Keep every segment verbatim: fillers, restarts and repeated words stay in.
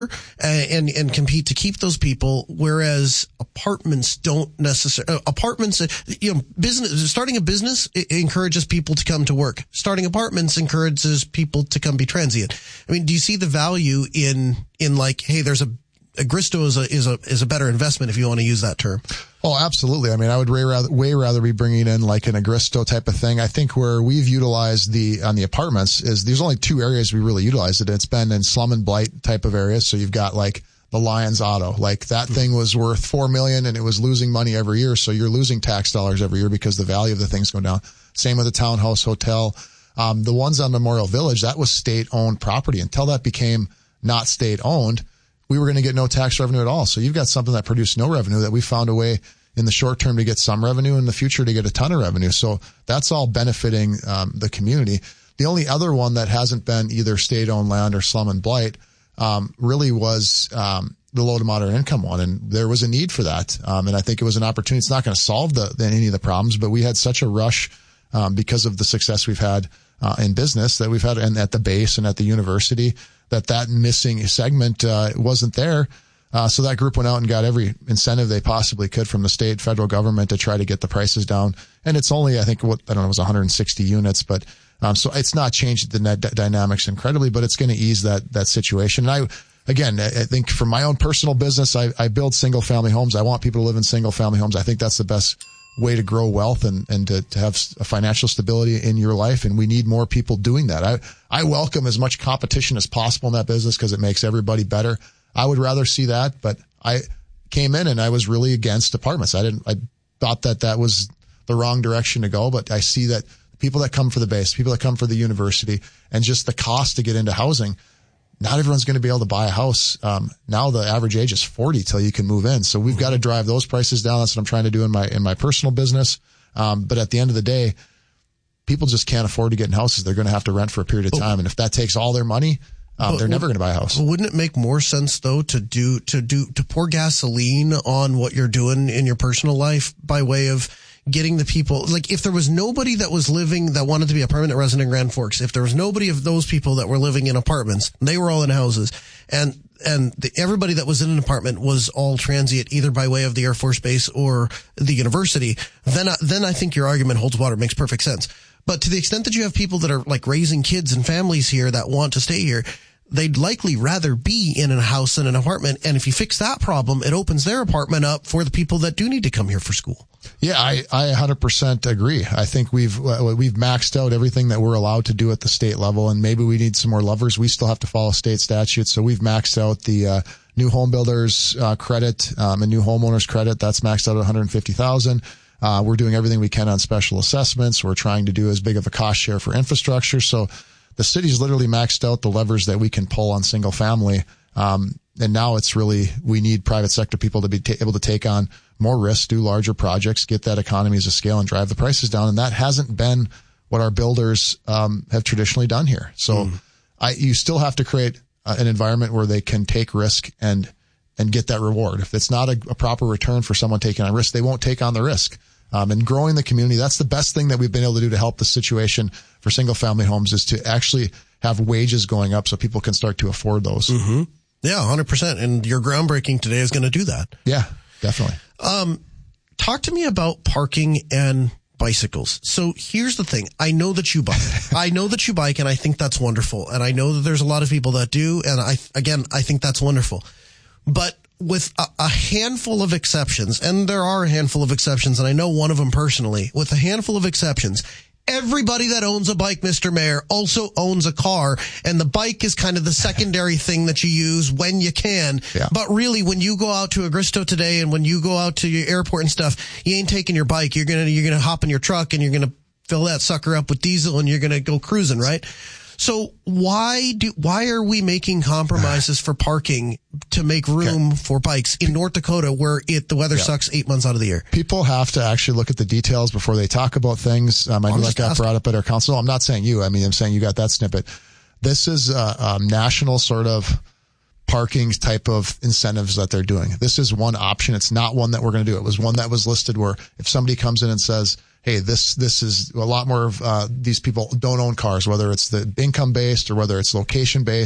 and and compete to keep those people, whereas apartments don't necessarily. Uh, apartments, you know, business starting a business encourages people to come to work. Starting apartments encourages people to come be transient. I mean, do you see the value in in like, hey, there's a Agristo is a is a is a better investment if you want to use that term? Oh, absolutely. I mean, I would way rather, way rather be bringing in like an Agristo type of thing. I think where we've utilized the, on the apartments is there's only two areas we really utilized it. It's been in slum and blight type of areas. So you've got like the Lions Auto, like that mm-hmm. thing was worth four million and it was losing money every year. So you're losing tax dollars every year because the value of the thing's going down. Same with the Townhouse Hotel. Um, the ones on Memorial Village, that was state owned property. Until that became not state owned, we were going to get no tax revenue at all. So you've got something that produced no revenue that we found a way in the short term to get some revenue, in the future to get a ton of revenue. So that's all benefiting um, the community. The only other one that hasn't been either state-owned land or slum and blight um, really was um, the low to moderate income one, and there was a need for that. Um, and I think it was an opportunity. It's not going to solve the, the, any of the problems, but we had such a rush um, because of the success we've had uh, in business that we've had, and at the base and at the university, that that missing segment uh, wasn't there. Uh, so that group went out and got every incentive they possibly could from the state, federal government to try to get the prices down. And it's only, I think, what, I don't know, it was one hundred sixty units, but, um, so it's not changed the net d- dynamics incredibly, but it's going to ease that, that situation. And I, again, I think for my own personal business, I, I build single family homes. I want people to live in single family homes. I think that's the best way to grow wealth and, and to, to have a financial stability in your life. And we need more people doing that. I, I welcome as much competition as possible in that business because it makes everybody better. I would rather see that, but I came in and I was really against apartments. I didn't, I thought that that was the wrong direction to go, but I see that people that come for the base, people that come for the university, and just the cost to get into housing, not everyone's going to be able to buy a house. Um, now the average age is forty till you can move in. So we've got to drive those prices down. That's what I'm trying to do in my, in my personal business. Um, but at the end of the day, people just can't afford to get in houses. They're going to have to rent for a period of time. And if that takes all their money, Um, they're never going to buy a house. Wouldn't it make more sense though to do to do to pour gasoline on what you're doing in your personal life by way of getting the people? Like if there was nobody that was living that wanted to be a permanent resident in Grand Forks, if there was nobody of those people that were living in apartments, they were all in houses, and and the, everybody that was in an apartment was all transient, either by way of the Air Force Base or the university, then I, then I think your argument holds water. It makes perfect sense. But to the extent that you have people that are like raising kids and families here that want to stay here, they'd likely rather be in a house than an apartment. And if you fix that problem, it opens their apartment up for the people that do need to come here for school. Yeah, I, I one hundred percent agree. I think we've, uh, we've maxed out everything that we're allowed to do at the state level, and maybe we need some more levers. We still have to follow state statutes. So we've maxed out the, uh, new home builders, uh, credit, um, and new homeowners credit. That's maxed out at one hundred fifty thousand. Uh, we're doing everything we can on special assessments. We're trying to do as big of a cost share for infrastructure. So the city's literally maxed out the levers that we can pull on single family. Um, and now it's really, we need private sector people to be ta- able to take on more risks, do larger projects, get that economies of scale and drive the prices down. And that hasn't been what our builders, um, have traditionally done here. So mm. I, you still have to create uh, an environment where they can take risk and, and get that reward. If it's not a, a proper return for someone taking on risk, they won't take on the risk. Um, and growing the community, that's the best thing that we've been able to do to help the situation for single family homes, is to actually have wages going up so people can start to afford those. Mm-hmm. Yeah, one hundred percent. And your groundbreaking today is going to do that. Yeah, definitely. Um, talk to me about parking and bicycles. So here's the thing. I know that you bike. I know that you bike, and I think that's wonderful. And I know that there's a lot of people that do. And I, again, I think that's wonderful. But with a, a handful of exceptions, and there are a handful of exceptions, and I know one of them personally, with a handful of exceptions, everybody that owns a bike, Mister Mayor, also owns a car, and the bike is kind of the secondary thing that you use when you can. Yeah. But really, when you go out to Agristo today, and when you go out to your airport and stuff, you ain't taking your bike. You're gonna you're gonna hop in your truck, and you're gonna fill that sucker up with diesel, and you're gonna go cruising, right? So why do why are we making compromises for parking to make room okay. for bikes in North Dakota, where it the weather yeah. sucks eight months out of the year? People have to actually look at the details before they talk about things. Um, I know that got brought up at our council. I'm not saying you. I mean, I'm saying you got that snippet. This is a, a national sort of parking type of incentives that they're doing. This is one option. It's not one that we're going to do. It was one that was listed where if somebody comes in and says, hey, this, this is a lot more of, uh, these people don't own cars, whether it's the income based or whether it's location based.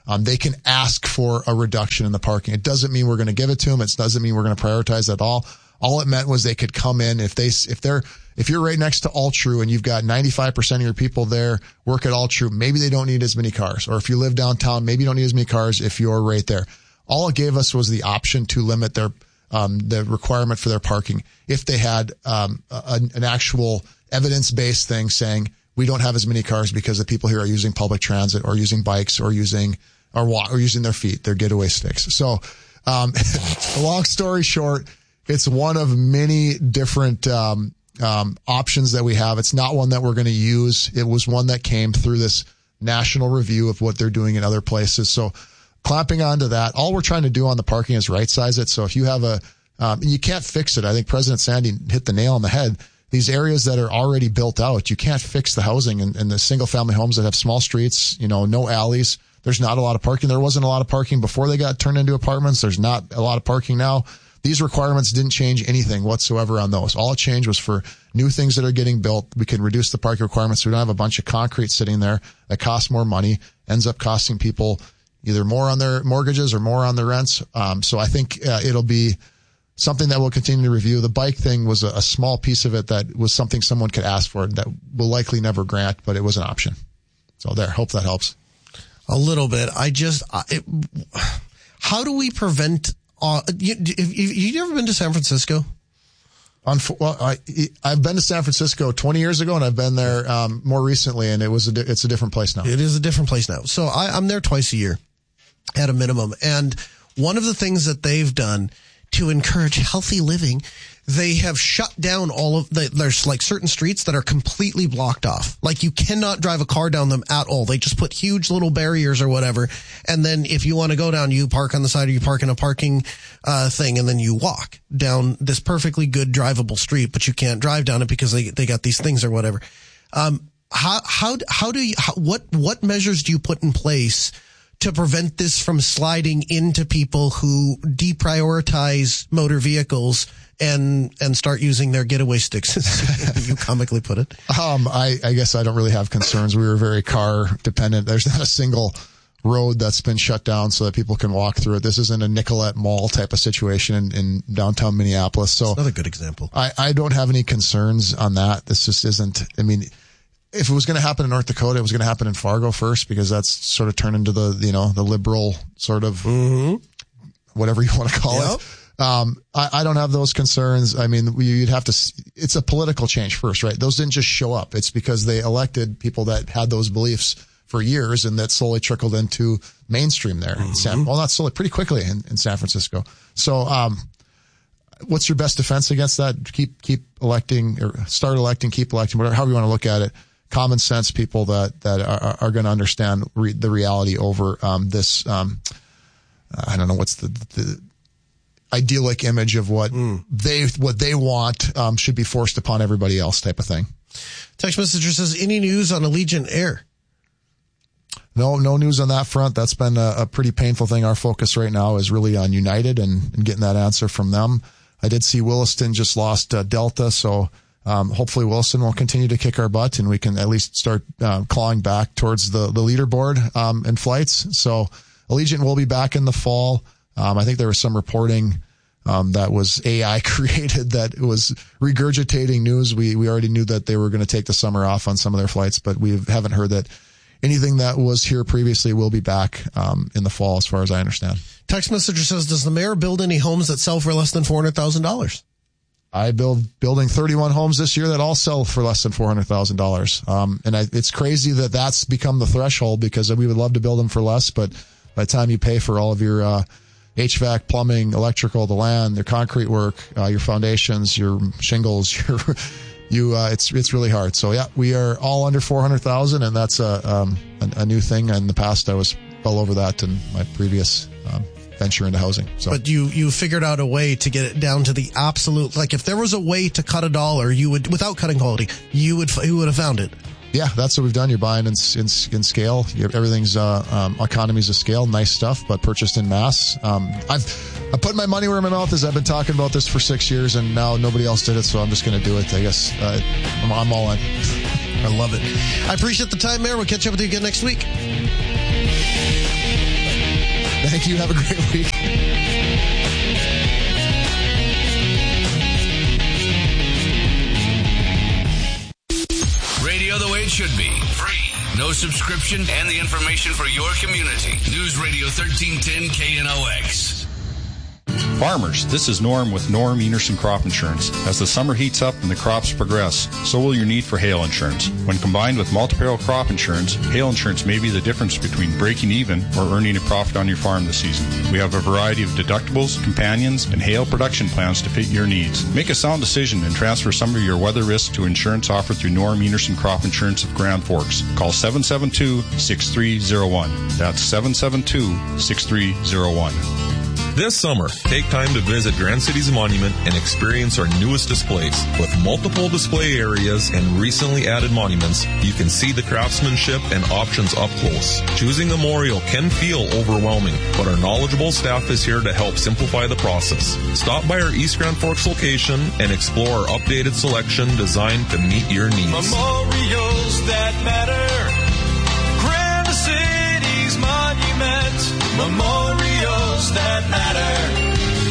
um, they can ask for a reduction in the parking. It doesn't mean we're going to give it to them. It doesn't mean we're going to prioritize at all. All it meant was they could come in if they, if they're, if you're right next to Altru and you've got ninety-five percent of your people there work at Altru, maybe they don't need as many cars. Or if you live downtown, maybe you don't need as many cars if you're right there. All it gave us was the option to limit their, um, the requirement for their parking. If they had, um, a, an actual evidence-based thing saying, we don't have as many cars because the people here are using public transit or using bikes or using, or walk, or using their feet, their getaway sticks. So, um, long story short, it's one of many different, um, um, options that we have. It's not one that we're going to use. It was one that came through this national review of what they're doing in other places. So clamping onto that, all we're trying to do on the parking is right size it. So if you have a, um, and you can't fix it. I think President Sandy hit the nail on the head. These areas that are already built out, you can't fix the housing and, and the single family homes that have small streets, you know, no alleys. There's not a lot of parking. There wasn't a lot of parking before they got turned into apartments. There's not a lot of parking now. These requirements didn't change anything whatsoever on those. All it changed was for new things that are getting built. We can reduce the parking requirements. So we don't have a bunch of concrete sitting there that costs more money, ends up costing people either more on their mortgages or more on their rents. Um, so I think uh, it'll be something that we'll continue to review. The bike thing was a, a small piece of it that was something someone could ask for that will likely never grant, but it was an option. So there, hope that helps. A little bit. I just, it, how do we prevent, uh, you, have you ever been to San Francisco? On, well, I, I've been to San Francisco twenty years ago and I've been there, um, more recently and it was a, it's a different place now. It is a different place now. So I, I'm there twice a year at a minimum. And one of the things that they've done to encourage healthy living, they have shut down all of the, there's like certain streets that are completely blocked off. Like you cannot drive a car down them at all. They just put huge little barriers or whatever. And then if you want to go down, you park on the side or you park in a parking, uh, thing and then you walk down this perfectly good drivable street, but you can't drive down it because they, they got these things or whatever. Um, how, how, how do you, how, what, what measures do you put in place to prevent this from sliding into people who deprioritize motor vehicles and and start using their getaway sticks, as you comically put it? Um, I, I guess I don't really have concerns. We were very car dependent. There's not a single road that's been shut down so that people can walk through it. This isn't a Nicollet Mall type of situation in, in downtown Minneapolis. So that's another good example. I, I don't have any concerns on that. This just isn't, I mean, if it was going to happen in North Dakota, it was going to happen in Fargo first because that's sort of turned into the, you know, the liberal sort of mm-hmm. whatever you want to call yep. it. Um, I, I don't have those concerns. I mean, you'd have to, it's a political change first, right? Those didn't just show up. It's because they elected people that had those beliefs for years and that slowly trickled into mainstream there mm-hmm. in San, well, not slowly, pretty quickly in, in San Francisco. So, um, what's your best defense against that? Keep, keep electing or start electing, keep electing, whatever, however you want to look at it. Common sense people that, that are, are going to understand re, the reality over, um, this, um, I don't know what's the, the idyllic image of what mm. they, what they want, um, should be forced upon everybody else type of thing. Text messenger says, any news on Allegiant Air? No, no news on that front. That's been a, a pretty painful thing. Our focus right now is really on United and, and getting that answer from them. I did see Williston just lost uh, Delta, so Um, hopefully Wilson will continue to kick our butt and we can at least start, uh, clawing back towards the, the leaderboard, um, in flights. So Allegiant will be back in the fall. Um, I think there was some reporting, um, that was A I created that was regurgitating news. We, we already knew that they were going to take the summer off on some of their flights, but we haven't heard that anything that was here previously will be back, um, in the fall as far as I understand. Text messenger says, does the mayor build any homes that sell for less than four hundred thousand dollars? I build building thirty-one homes this year that all sell for less than four hundred thousand dollars. Um, and I, it's crazy that that's become the threshold because we would love to build them for less, but by the time you pay for all of your, uh, H V A C, plumbing, electrical, the land, your concrete work, uh, your foundations, your shingles, your, you, uh, it's, it's really hard. So yeah, we are all under four hundred thousand and that's a, um, a, a new thing. In the past, I was well over that in my previous, um, venture into housing. So. But you, you figured out a way to get it down to the absolute, like if there was a way to cut a dollar, you would, without cutting quality, you would, you would have found it. Yeah, that's what we've done. You're buying in, in, in scale. You're, everything's, uh, um, economies of scale, nice stuff, but purchased in mass. Um, I've, I put my money where my mouth is. I've been talking about this for six years and now nobody else did it. So I'm just going to do it. I guess, uh, I'm, I'm all in. I love it. I appreciate the time, Mayor. We'll catch up with you again next week. Thank you. Have a great week. Radio the way it should be. Free. No subscription and the information for your community. News Radio thirteen ten K N O X. Farmers, this is Norm with Norm Enerson Crop Insurance. As the summer heats up and the crops progress, so will your need for hail insurance. When combined with multi-peril crop insurance, hail insurance may be the difference between breaking even or earning a profit on your farm this season. We have a variety of deductibles, companions, and hail production plans to fit your needs. Make a sound decision and transfer some of your weather risk to insurance offered through Norm Enerson Crop Insurance of Grand Forks. Call seven seven two, six three zero one. That's seven seven two, six three zero one. This summer, take time to visit Grand Cities Monument and experience our newest displays. With multiple display areas and recently added monuments, you can see the craftsmanship and options up close. Choosing a memorial can feel overwhelming, but our knowledgeable staff is here to help simplify the process. Stop by our East Grand Forks location and explore our updated selection designed to meet your needs. Memorials that matter. Grand Cities Monument. Memorials that matter.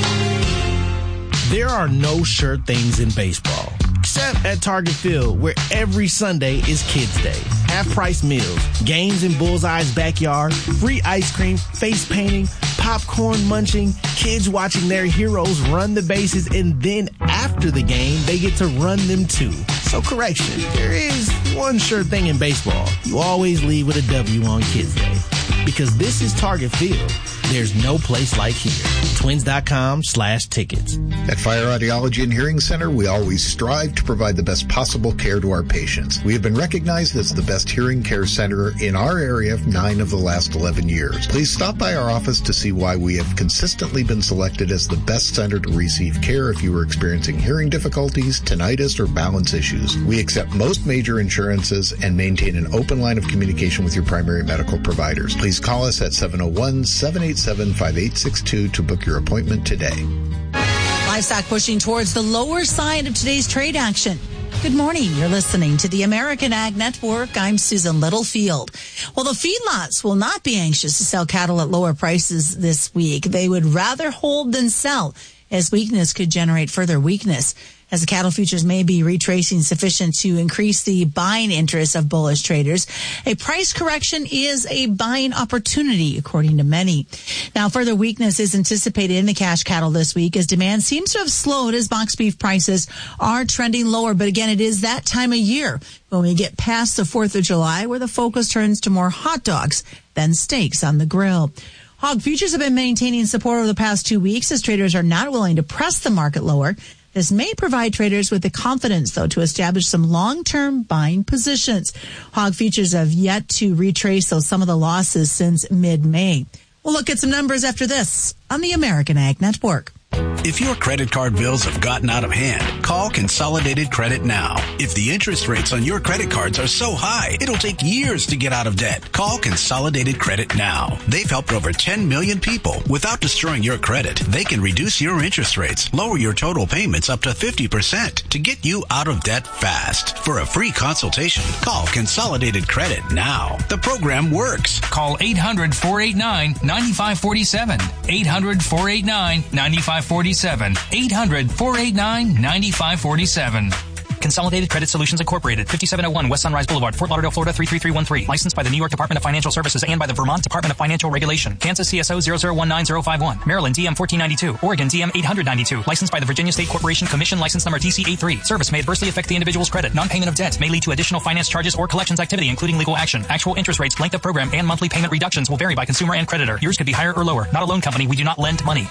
There are no sure things in baseball, except at Target Field, where every Sunday is Kids Day. Half-price meals, games in Bullseye's backyard, free ice cream, face painting, popcorn munching, kids watching their heroes run the bases, and then after the game, they get to run them too. So correction, there is one sure thing in baseball. You always leave with a W on Kids Day. Because this is Target Field. There's no place like here. Twins.com slash tickets. At Fire Audiology and Hearing Center, we always strive to provide the best possible care to our patients. We have been recognized as the best hearing care center in our area of nine of the last eleven years. Please stop by our office to see why we have consistently been selected as the best center to receive care if you are experiencing hearing difficulties, tinnitus, or balance issues. We accept most major insurances and maintain an open line of communication with your primary medical providers. Please call us at seven oh one, seven eight seven, five eight six two to book your appointment today. Livestock pushing towards the lower side of today's trade action. Good morning. You're listening to the American Ag Network. I'm Susan Littlefield. Well, the feedlots will not be anxious to sell cattle at lower prices this week. They would rather hold than sell, as weakness could generate further weakness, as the cattle futures may be retracing sufficient to increase the buying interest of bullish traders. A price correction is a buying opportunity, according to many. Now, further weakness is anticipated in the cash cattle this week as demand seems to have slowed as box beef prices are trending lower. But again, it is that time of year when we get past the fourth of July where the focus turns to more hot dogs than steaks on the grill. Hog futures have been maintaining support over the past two weeks as traders are not willing to press the market lower. This may provide traders with the confidence, though, to establish some long-term buying positions. Hog futures have yet to retrace, though, some of the losses since mid-May. We'll look at some numbers after this on the American Ag Network. If your credit card bills have gotten out of hand, call Consolidated Credit now. If the interest rates on your credit cards are so high, it'll take years to get out of debt. Call Consolidated Credit now. They've helped over ten million people. Without destroying your credit, they can reduce your interest rates, lower your total payments up to fifty percent to get you out of debt fast. For a free consultation, call Consolidated Credit now. The program works. Call eight hundred, four eight nine, nine five four seven. eight hundred, four eight nine, nine five four seven. eight hundred, four eight nine, nine five four seven. Consolidated Credit Solutions Incorporated, fifty-seven oh one West Sunrise Boulevard, Fort Lauderdale, Florida three three three one three. Licensed by the New York Department of Financial Services and by the Vermont Department of Financial Regulation. Kansas C S O zero zero one nine zero five one. Maryland D M fourteen ninety-two. Oregon D M eight ninety-two. Licensed by the Virginia State Corporation Commission, license number D C eighty-three. Service may adversely affect the individual's credit. Non-payment of debt may lead to additional finance charges or collections activity, including legal action. Actual interest rates, length of program, and monthly payment reductions will vary by consumer and creditor. Yours could be higher or lower. Not a loan company. We do not lend money.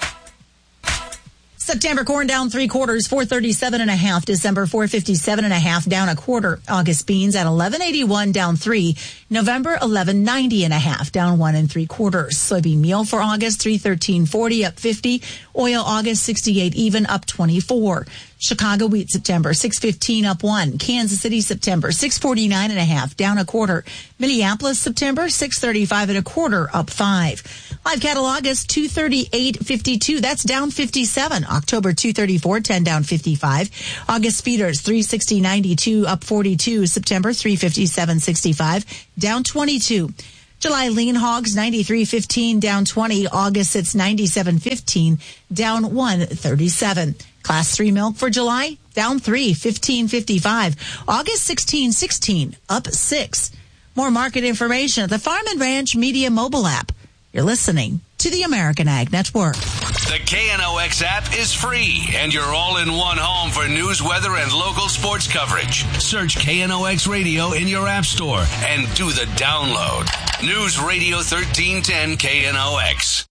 September corn down three quarters, four thirty-seven and a half. December four fifty-seven and a half, down a quarter. August beans at eleven eighty-one, down three. November eleven ninety and a half, down one and three quarters. Soybean meal for August three thirteen forty, up fifty. Oil August sixty-eight even, up twenty-four. Chicago wheat September six fifteen, up one. Kansas City September six forty-nine and a half, down a quarter. Minneapolis September six thirty-five and a quarter, up five. Live cattle August two thirty-eight fifty-two, that's down fifty-seven. October two thirty-four ten, down fifty-five. August feeders three sixty ninety-two, up forty-two. September three fifty-seven sixty-five, down twenty-two. July lean hogs ninety-three fifteen, down twenty. August it's ninety-seven fifteen, down one thirty-seven. Class three milk for July down three, fifteen fifty-five. August sixteen sixteen, up six. More market information at the Farm and Ranch Media mobile app. You're listening to the American Ag Network. The K N O X app is free, and you're all in one home for news, weather, and local sports coverage. Search K N O X Radio in your app store and do the download. News Radio thirteen ten K N O X.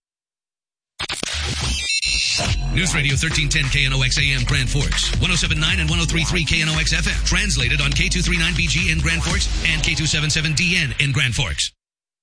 News Radio thirteen ten K N O X A M Grand Forks, one oh seven point nine and one oh three point three K N O X F M. Translated on K two thirty-nine B G in Grand Forks and K two seventy-seven D N in Grand Forks.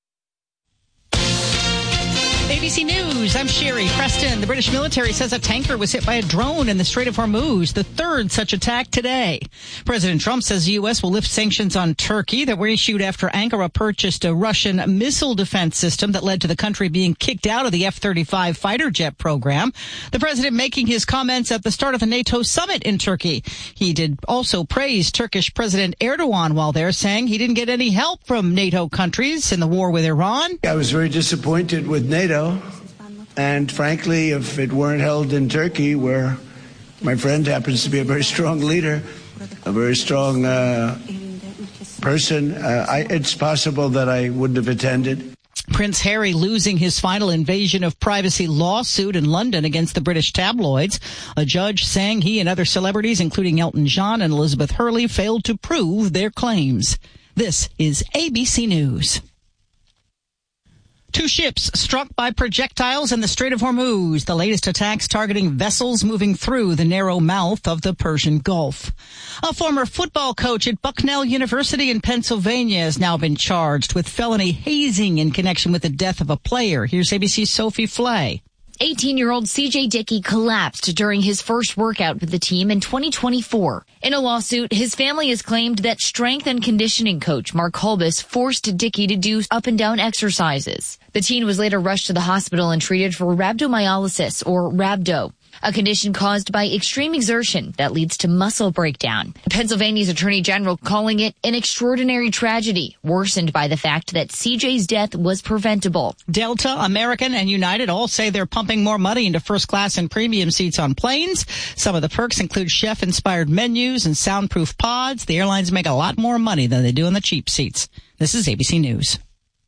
A B C News, I'm Sherry Preston. The British military says a tanker was hit by a drone in the Strait of Hormuz, the third such attack today. President Trump says the U S will lift sanctions on Turkey that were issued after Ankara purchased a Russian missile defense system that led to the country being kicked out of the F thirty-five fighter jet program. The president making his comments at the start of the NATO summit in Turkey. He did also praise Turkish President Erdogan while there, saying he didn't get any help from NATO countries in the war with Iran. I was very disappointed with NATO. And frankly, if it weren't held in Turkey, where my friend happens to be a very strong leader, a very strong uh, person, uh, I, it's possible that I wouldn't have attended. Prince Harry losing his final invasion of privacy lawsuit in London against the British tabloids. A judge saying he and other celebrities, including Elton John and Elizabeth Hurley, failed to prove their claims. This is A B C News. Two ships struck by projectiles in the Strait of Hormuz, the latest attacks targeting vessels moving through the narrow mouth of the Persian Gulf. A former football coach at Bucknell University in Pennsylvania has now been charged with felony hazing in connection with the death of a player. Here's A B C's Sophie Flay. eighteen-year-old C J Dickey collapsed during his first workout with the team in twenty twenty-four. In a lawsuit, his family has claimed that strength and conditioning coach Mark Holbus forced Dickey to do up and down exercises. The teen was later rushed to the hospital and treated for rhabdomyolysis, or rhabdo, a condition caused by extreme exertion that leads to muscle breakdown. Pennsylvania's Attorney General calling it an extraordinary tragedy, worsened by the fact that C J's death was preventable. Delta, American, and United all say they're pumping more money into first class and premium seats on planes. Some of the perks include chef-inspired menus and soundproof pods. The airlines make a lot more money than they do on the cheap seats. This is A B C News.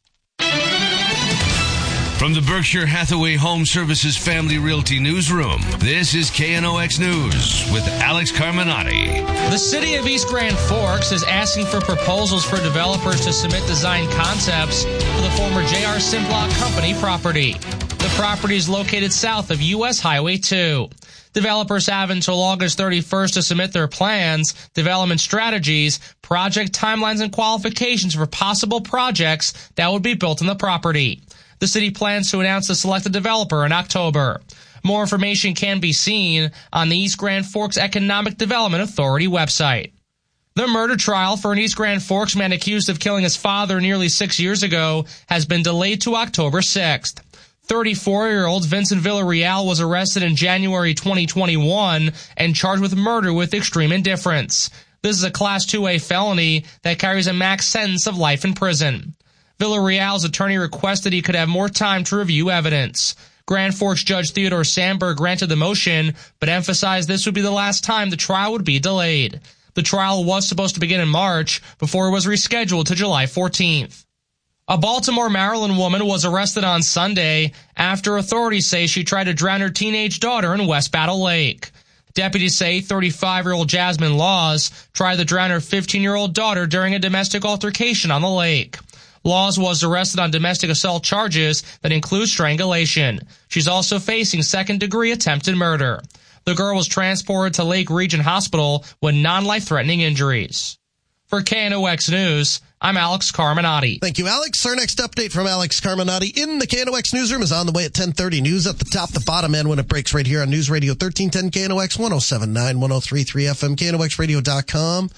From the Berkshire Hathaway Home Services Family Realty Newsroom, this is K N O X News with Alex Carminati. The city of East Grand Forks is asking for proposals for developers to submit design concepts for the former J R Simplot Company property. The property is located south of U S Highway two. Developers have until August thirty-first to submit their plans, development strategies, project timelines, and qualifications for possible projects that would be built on the property. The city plans to announce the selected developer in October. More information can be seen on the East Grand Forks Economic Development Authority website. The murder trial for an East Grand Forks man accused of killing his father nearly six years ago has been delayed to October sixth. thirty-four-year-old Vincent Villarreal was arrested in January twenty twenty-one and charged with murder with extreme indifference. This is a Class two A felony that carries a max sentence of life in prison. Villarreal's attorney requested he could have more time to review evidence. Grand Forks Judge Theodore Sandberg granted the motion, but emphasized this would be the last time the trial would be delayed. The trial was supposed to begin in March before it was rescheduled to July fourteenth. A Baltimore, Maryland woman was arrested on Sunday after authorities say she tried to drown her teenage daughter in West Battle Lake. Deputies say thirty-five-year-old Jasmine Laws tried to drown her fifteen-year-old daughter during a domestic altercation on the lake. Laws was arrested on domestic assault charges that include strangulation. She's also facing second-degree attempted murder. The girl was transported to Lake Region Hospital with non-life-threatening injuries. For K N O X News, I'm Alex Carminati. Thank you, Alex. Our next update from Alex Carminati in the K N O X newsroom is on the way at ten thirty. News at the top, the bottom, and when it breaks right here on News Radio thirteen ten K N O X, one oh seven point nine, one oh three point three F M, K N O X radio dot com.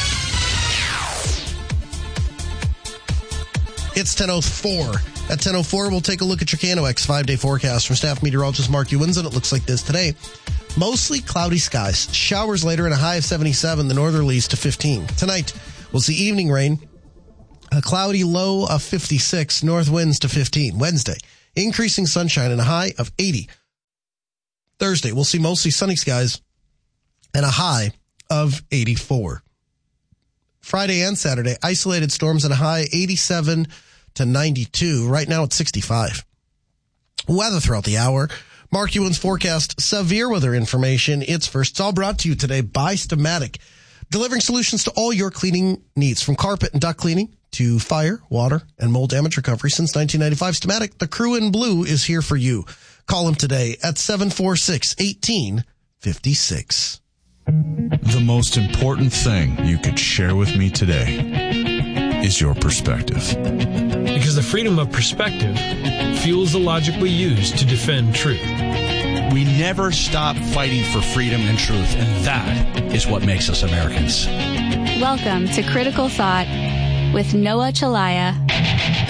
It's ten oh four. At ten oh four, we'll take a look at your K N O X five-day forecast from staff meteorologist Mark Ewins, and it looks like this today. Mostly cloudy skies. Showers later and a high of seventy-seven, the northerlies to fifteen. Tonight, we'll see evening rain. A cloudy low of fifty-six, north winds to fifteen. Wednesday, increasing sunshine and a high of eighty. Thursday, we'll see mostly sunny skies and a high of eighty-four. Friday and Saturday, isolated storms and a high eighty-seven to ninety-two. Right now it's sixty-five. Weather throughout the hour. Mark Ewan's forecast severe weather information. It's first. It's all brought to you today by Stamatic, delivering solutions to all your cleaning needs, from carpet and duct cleaning to fire, water, and mold damage recovery since nineteen ninety-five. Stamatic, the crew in blue, is here for you. Call them today at seven four six, one eight five six. The most important thing you could share with me today is your perspective. Because the freedom of perspective fuels the logic we use to defend truth. We never stop fighting for freedom and truth, and that is what makes us Americans. Welcome to Critical Thought with Noah Chalaya.